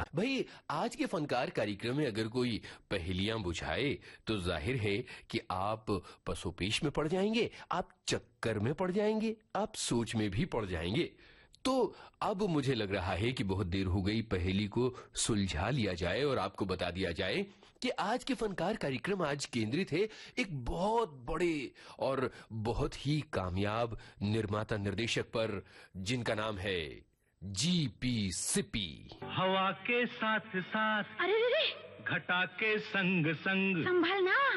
भाई आज के फनकार कार्यक्रम में अगर कोई पहेलियां बुझाए तो जाहिर है कि आप पसोपेश में पड़ जाएंगे, आप चक्कर में पड़ जाएंगे, आप सोच में भी पड़ जाएंगे। तो अब मुझे लग रहा है कि बहुत देर हो गई, पहेली को सुलझा लिया जाए और आपको बता दिया जाए कि आज के फनकार कार्यक्रम आज केंद्रित है एक बहुत बड़े और बहुत ही कामयाब निर्माता निर्देशक पर, जिनका नाम है जीपी सिपी। हवा के साथ साथ, अरे रे रे, घटा के संग संग, संभलना।